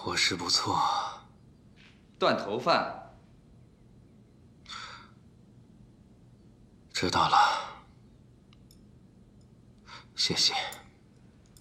伙食不错。 断头饭。 知道了，谢谢。